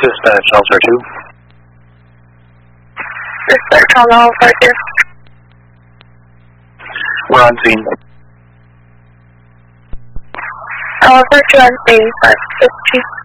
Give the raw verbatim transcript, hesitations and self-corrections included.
Dispatch, Shelter two. Dispatch on all right there. We're on scene. I'll refer to on scene, five fifteen.